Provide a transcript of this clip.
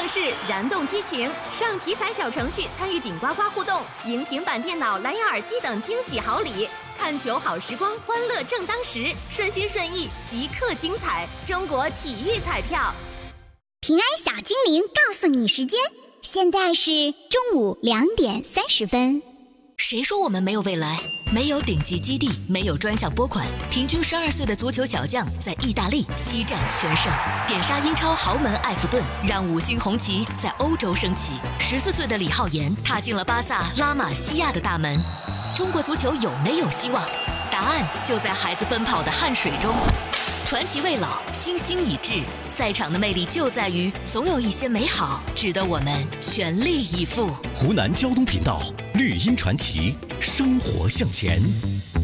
视，燃动激情，上体彩小程序参与顶呱呱互动，赢平板电脑、蓝牙耳机等惊喜好礼。看球好时光，欢乐正当时，顺心顺意，即刻精彩。中国体育彩票。 平安小精灵告诉你时间，现在是中午2点30分。 谁说我们没有未来？没有顶级基地，没有专项拨款，平均12岁的足球小将在意大利7战全胜，点杀英超豪门埃弗顿，让5星红旗在欧洲升起。14岁的李浩言踏进了巴萨拉玛西亚的大门。中国足球有没有希望？答案就在孩子奔跑的汗水中。传奇未老，星星已至。赛场的魅力就在于，总有一些美好值得我们全力以赴。 湖南交通频道绿茵传奇，生活向前。